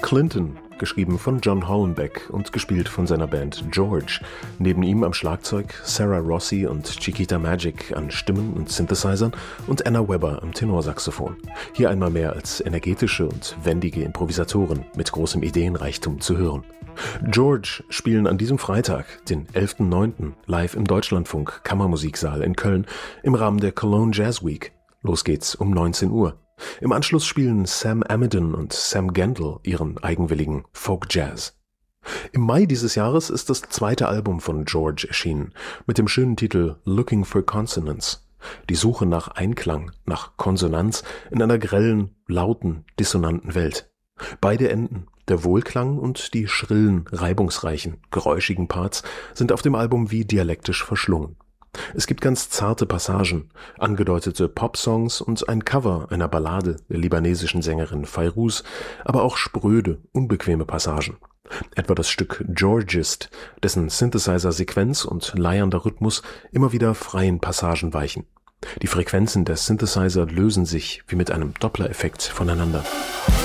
Clinton, geschrieben von John Hollenbeck und gespielt von seiner Band George. Neben ihm am Schlagzeug Sarah Rossi und Chiquita Magic an Stimmen und Synthesizern und Anna Webber am Tenorsaxophon. Hier einmal mehr als energetische und wendige Improvisatoren mit großem Ideenreichtum zu hören. George spielen an diesem Freitag, den 11.09., live im Deutschlandfunk Kammermusiksaal in Köln im Rahmen der Cologne Jazz Week. Los geht's um 19 Uhr. Im Anschluss spielen Sam Amidon und Sam Gendel ihren eigenwilligen Folk Jazz. Im Mai dieses Jahres ist das zweite Album von George erschienen, mit dem schönen Titel Looking for Consonance. Die Suche nach Einklang, nach Konsonanz in einer grellen, lauten, dissonanten Welt. Beide Enden, der Wohlklang und die schrillen, reibungsreichen, geräuschigen Parts, sind auf dem Album wie dialektisch verschlungen. Es gibt ganz zarte Passagen, angedeutete Popsongs und ein Cover einer Ballade der libanesischen Sängerin Fairuz, aber auch spröde, unbequeme Passagen. Etwa das Stück Georgist, dessen Synthesizer-Sequenz und leiernder Rhythmus immer wieder freien Passagen weichen. Die Frequenzen der Synthesizer lösen sich wie mit einem Doppler-Effekt voneinander.